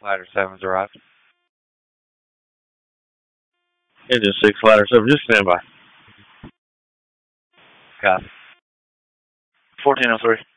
Ladder 7's arrived. Engine 6, Ladder 7, just stand by. Copy. 1403.